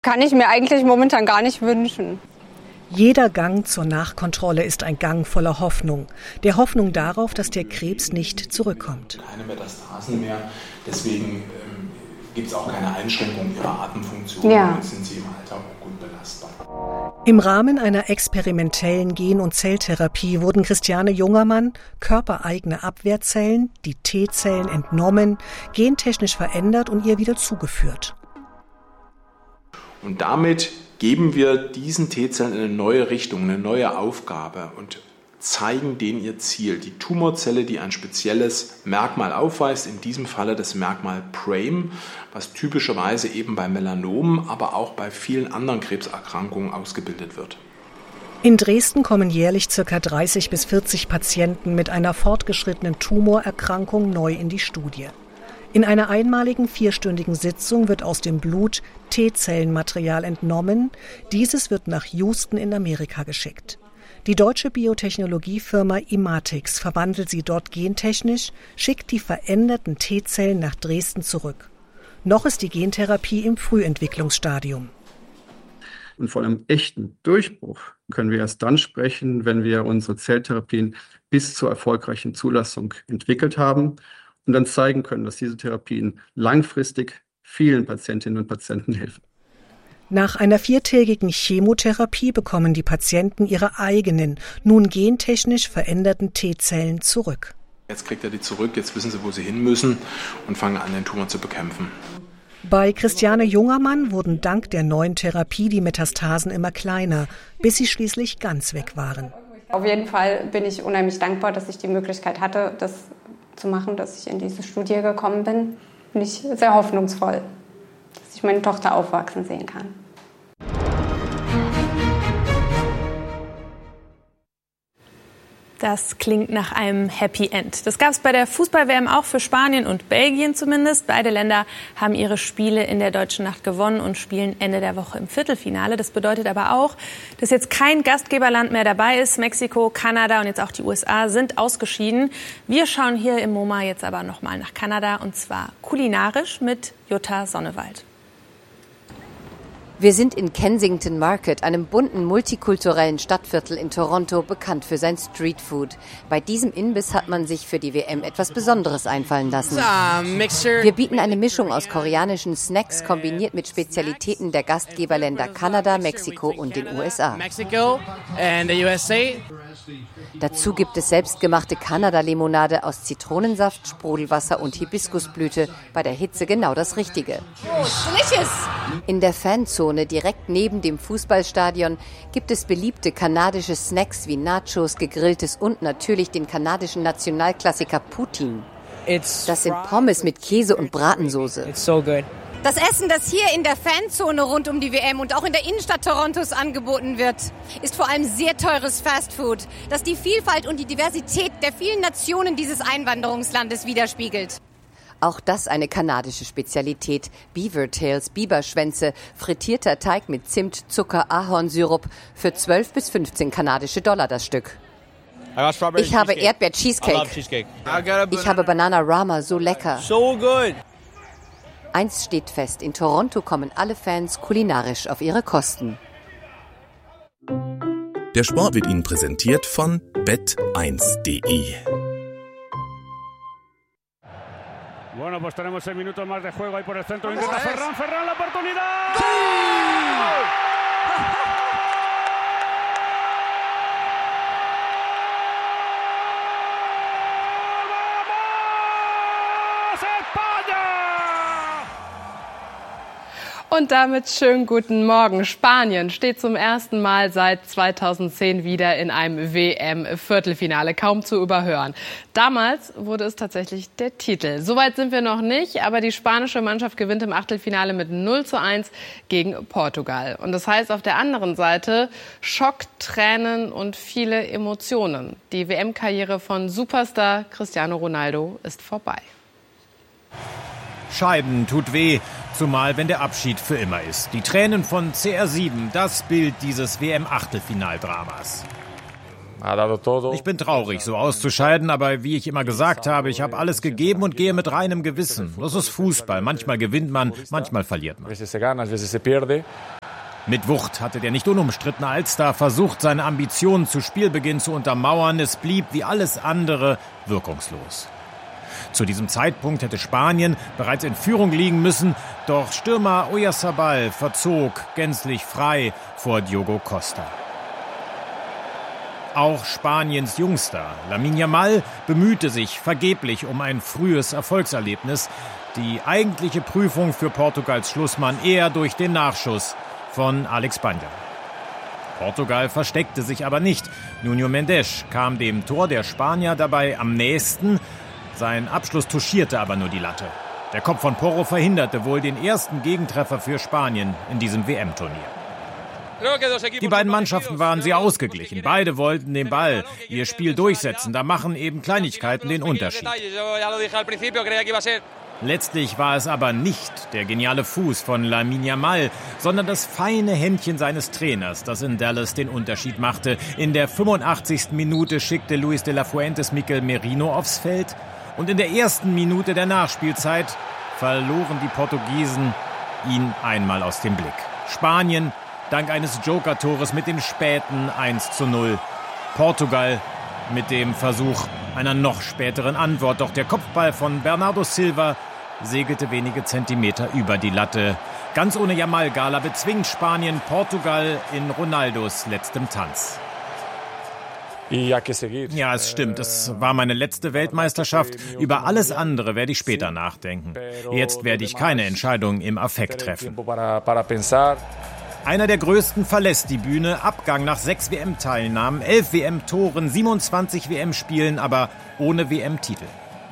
Kann ich mir eigentlich momentan gar nicht wünschen. Jeder Gang zur Nachkontrolle ist ein Gang voller Hoffnung. Der Hoffnung darauf, dass der Krebs nicht zurückkommt. Keine Metastasen mehr, deswegen gibt es auch keine Einschränkung ihrer Atemfunktion und sind sie im Alter auch gut belastbar. Im Rahmen einer experimentellen Gen- und Zelltherapie wurden Christiane Jungermann körpereigene Abwehrzellen, die T-Zellen, entnommen, gentechnisch verändert und ihr wieder zugeführt. Und damit geben wir diesen T-Zellen eine neue Richtung, eine neue Aufgabe und zeigen denen ihr Ziel. Die Tumorzelle, die ein spezielles Merkmal aufweist, in diesem Falle das Merkmal PRAME, was typischerweise eben bei Melanomen, aber auch bei vielen anderen Krebserkrankungen ausgebildet wird. In Dresden kommen jährlich ca. 30 bis 40 Patienten mit einer fortgeschrittenen Tumorerkrankung neu in die Studie. In einer einmaligen 4-stündigen Sitzung wird aus dem Blut T-Zellenmaterial entnommen. Dieses wird nach Houston in Amerika geschickt. Die deutsche Biotechnologiefirma Imatix verwandelt sie dort gentechnisch, schickt die veränderten T-Zellen nach Dresden zurück. Noch ist die Gentherapie im Frühentwicklungsstadium. Und von einem echten Durchbruch können wir erst dann sprechen, wenn wir unsere Zelltherapien bis zur erfolgreichen Zulassung entwickelt haben und dann zeigen können, dass diese Therapien langfristig vielen Patientinnen und Patienten helfen. Nach einer 4-tägigen Chemotherapie bekommen die Patienten ihre eigenen, nun gentechnisch veränderten T-Zellen zurück. Jetzt kriegt er die zurück, jetzt wissen sie, wo sie hin müssen und fangen an, den Tumor zu bekämpfen. Bei Christiane Jungermann wurden dank der neuen Therapie die Metastasen immer kleiner, bis sie schließlich ganz weg waren. Auf jeden Fall bin ich unheimlich dankbar, dass ich die Möglichkeit hatte, das zu machen, dass ich in diese Studie gekommen bin. Bin ich sehr hoffnungsvoll, dass ich meine Tochter aufwachsen sehen kann. Das klingt nach einem Happy End. Das gab es bei der Fußball-WM auch für Spanien und Belgien zumindest. Beide Länder haben ihre Spiele in der Deutschen Nacht gewonnen und spielen Ende der Woche im Viertelfinale. Das bedeutet aber auch, dass jetzt kein Gastgeberland mehr dabei ist. Mexiko, Kanada und jetzt auch die USA sind ausgeschieden. Wir schauen hier im MoMA jetzt aber nochmal nach Kanada und zwar kulinarisch mit Jutta Sonnewald. Wir sind in Kensington Market, einem bunten, multikulturellen Stadtviertel in Toronto, bekannt für sein Streetfood. Bei diesem Imbiss hat man sich für die WM etwas Besonderes einfallen lassen. Wir bieten eine Mischung aus koreanischen Snacks, kombiniert mit Spezialitäten der Gastgeberländer Kanada, Mexiko und den USA. Dazu gibt es selbstgemachte Kanada-Limonade aus Zitronensaft, Sprudelwasser und Hibiskusblüte. Bei der Hitze genau das Richtige. In der Fanzone direkt neben dem Fußballstadion gibt es beliebte kanadische Snacks wie Nachos, gegrilltes und natürlich den kanadischen Nationalklassiker Poutine. Das sind Pommes mit Käse und Bratensoße. Das Essen, das hier in der Fanzone rund um die WM und auch in der Innenstadt Torontos angeboten wird, ist vor allem sehr teures Fastfood, das die Vielfalt und die Diversität der vielen Nationen dieses Einwanderungslandes widerspiegelt. Auch das eine kanadische Spezialität. Beaver Tails, Biberschwänze, frittierter Teig mit Zimt, Zucker, Ahornsirup für 12 bis 15 kanadische Dollar das Stück. Ich habe Erdbeer-Cheesecake. Ich habe Banana-Rama, so lecker. Eins steht fest, in Toronto kommen alle Fans kulinarisch auf ihre Kosten. Der Sport wird Ihnen präsentiert von bet1.de. Bueno, pues tenemos 6 minutos más de juego ahí por el centro. Intenta Ferran la oportunidad. ¡Gol! Und damit schönen guten Morgen. Spanien steht zum ersten Mal seit 2010 wieder in einem WM-Viertelfinale, kaum zu überhören. Damals wurde es tatsächlich der Titel. Soweit sind wir noch nicht, aber die spanische Mannschaft gewinnt im Achtelfinale mit 0:1 gegen Portugal. Und das heißt auf der anderen Seite Schock, Tränen und viele Emotionen. Die WM-Karriere von Superstar Cristiano Ronaldo ist vorbei. Scheiden tut weh, zumal wenn der Abschied für immer ist. Die Tränen von CR7, das Bild dieses WM-Achtelfinaldramas. Ich bin traurig, so auszuscheiden, aber wie ich immer gesagt habe, ich habe alles gegeben und gehe mit reinem Gewissen. Das ist Fußball. Manchmal gewinnt man, manchmal verliert man. Mit Wucht hatte der nicht unumstrittene Allstar versucht, seine Ambitionen zu Spielbeginn zu untermauern. Es blieb wie alles andere wirkungslos. Zu diesem Zeitpunkt hätte Spanien bereits in Führung liegen müssen, doch Stürmer Oyarzabal verzog gänzlich frei vor Diogo Costa. Auch Spaniens Jungster Lamine Yamal bemühte sich vergeblich um ein frühes Erfolgserlebnis. Die eigentliche Prüfung für Portugals Schlussmann eher durch den Nachschuss von Alex Banja. Portugal versteckte sich aber nicht. Nuno Mendes kam dem Tor der Spanier dabei am nächsten. Sein Abschluss touchierte aber nur die Latte. Der Kopf von Porro verhinderte wohl den ersten Gegentreffer für Spanien in diesem WM-Turnier. Die beiden Mannschaften waren sehr ausgeglichen. Beide wollten den Ball, ihr Spiel durchsetzen. Da machen eben Kleinigkeiten den Unterschied. Letztlich war es aber nicht der geniale Fuß von Lamine Yamal, sondern das feine Händchen seines Trainers, das in Dallas den Unterschied machte. In der 85. Minute schickte Luis de la Fuentes Mikel Merino aufs Feld. Und in der ersten Minute der Nachspielzeit verloren die Portugiesen ihn einmal aus dem Blick. Spanien dank eines Joker-Tores mit dem späten 1:0. Portugal mit dem Versuch einer noch späteren Antwort. Doch der Kopfball von Bernardo Silva segelte wenige Zentimeter über die Latte. Ganz ohne Yamal-Gala bezwingt Spanien Portugal in Ronaldos letztem Tanz. Ja, es stimmt. Es war meine letzte Weltmeisterschaft. Über alles andere werde ich später nachdenken. Jetzt werde ich keine Entscheidung im Affekt treffen. Einer der Größten verlässt die Bühne. Abgang nach 6 WM-Teilnahmen, 11 WM-Toren, 27 WM-Spielen, aber ohne WM-Titel.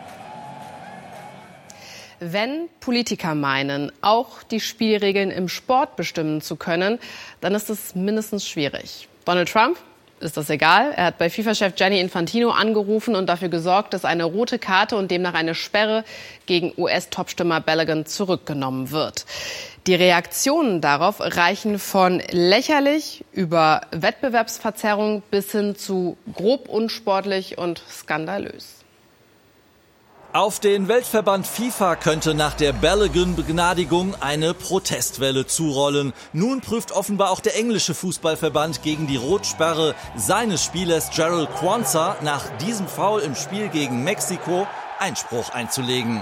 Wenn Politiker meinen, auch die Spielregeln im Sport bestimmen zu können, dann ist es mindestens schwierig. Donald Trump ist das egal. Er hat bei FIFA-Chef Gianni Infantino angerufen und dafür gesorgt, dass eine rote Karte und demnach eine Sperre gegen US-Topstürmer Balogun zurückgenommen wird. Die Reaktionen darauf reichen von lächerlich über Wettbewerbsverzerrung bis hin zu grob unsportlich und skandalös. Auf den Weltverband FIFA könnte nach der Balogun-Begnadigung eine Protestwelle zurollen. Nun prüft offenbar auch der englische Fußballverband gegen die Rotsperre seines Spielers Jarell Quansah nach diesem Foul im Spiel gegen Mexiko Einspruch einzulegen.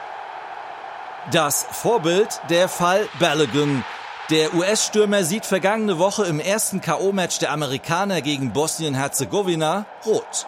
Das Vorbild, der Fall Balogun. Der US-Stürmer sieht vergangene Woche im ersten K.O.-Match der Amerikaner gegen Bosnien-Herzegowina rot.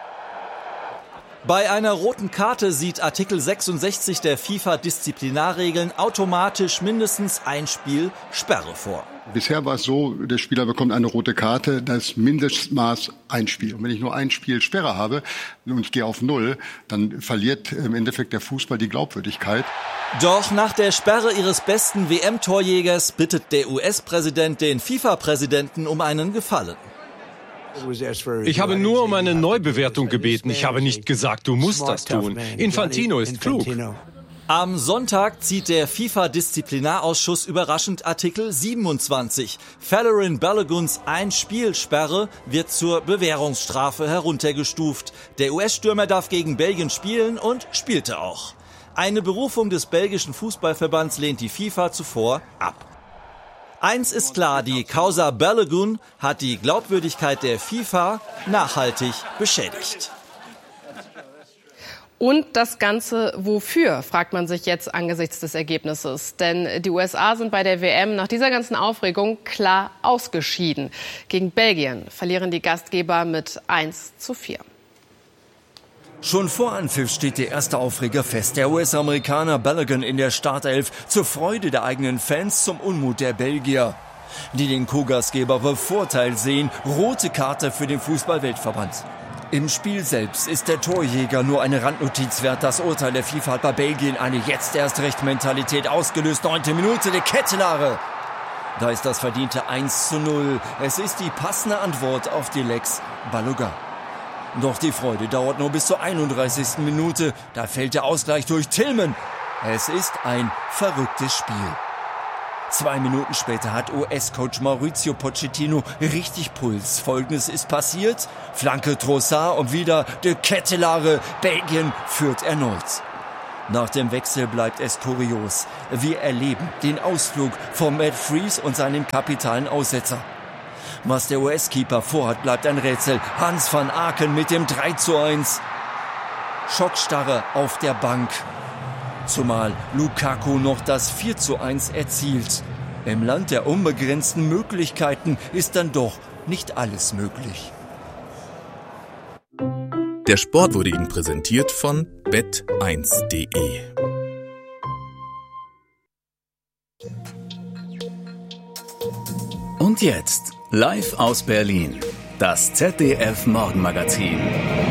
Bei einer roten Karte sieht Artikel 66 der FIFA-Disziplinarregeln automatisch mindestens ein Spiel Sperre vor. Bisher war es so, der Spieler bekommt eine rote Karte, das Mindestmaß ein Spiel. Und wenn ich nur ein Spiel Sperre habe und ich gehe auf 0, dann verliert im Endeffekt der Fußball die Glaubwürdigkeit. Doch nach der Sperre ihres besten WM-Torjägers bittet der US-Präsident den FIFA-Präsidenten um einen Gefallen. Ich habe nur um eine Neubewertung gebeten. Ich habe nicht gesagt, du musst das tun. Infantino ist klug. Am Sonntag zieht der FIFA-Disziplinarausschuss überraschend Artikel 27. Folarin Baloguns Ein-Spiel-Sperre wird zur Bewährungsstrafe heruntergestuft. Der US-Stürmer darf gegen Belgien spielen und spielte auch. Eine Berufung des belgischen Fußballverbands lehnt die FIFA zuvor ab. Eins ist klar, die Causa Balogun hat die Glaubwürdigkeit der FIFA nachhaltig beschädigt. Und das Ganze wofür, fragt man sich jetzt angesichts des Ergebnisses. Denn die USA sind bei der WM nach dieser ganzen Aufregung klar ausgeschieden. Gegen Belgien verlieren die Gastgeber mit 1:4. Schon vor Anpfiff steht der erste Aufreger fest. Der US-Amerikaner Balogun in der Startelf, zur Freude der eigenen Fans, zum Unmut der Belgier, die den Co-Gastgeber bevorteilt sehen. Rote Karte für den Fußball-Weltverband. Im Spiel selbst ist der Torjäger nur eine Randnotiz wert. Das Urteil der FIFA hat bei Belgien eine Jetzt-erst-recht-Mentalität ausgelöst. 9. Minute, der Kettelare. Da ist das verdiente 1:0. Es ist die passende Antwort auf die Lex Balogun. Doch die Freude dauert nur bis zur 31. Minute. Da fällt der Ausgleich durch Tillman. Es ist ein verrücktes Spiel. 2 Minuten später hat US-Coach Mauricio Pochettino richtig Puls. Folgendes ist passiert. Flanke Trossard und wieder de Kettelare. Belgien führt erneut. Nach dem Wechsel bleibt es kurios. Wir erleben den Ausflug von Matt Freese und seinem kapitalen Aussetzer. Was der US-Keeper vorhat, bleibt ein Rätsel. Hans van Aken mit dem 3:1. Schockstarre auf der Bank. Zumal Lukaku noch das 4:1 erzielt. Im Land der unbegrenzten Möglichkeiten ist dann doch nicht alles möglich. Der Sport wurde Ihnen präsentiert von bet1.de. Und jetzt, live aus Berlin, das ZDF Morgenmagazin.